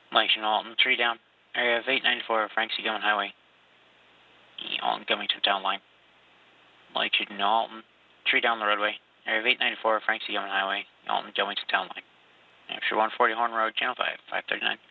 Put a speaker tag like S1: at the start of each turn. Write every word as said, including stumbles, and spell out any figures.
S1: Mike Alton, three down. Area of eight ninety-four, Frank C. Gilman Highway. On Gilmington Town Line. Mike Alton, three down the roadway. Area of eight ninety-four, Frank C. Gilman Highway. On Gilmington Town Line. Hampshire one forty Horn Road, Channel five, five thirty-nine.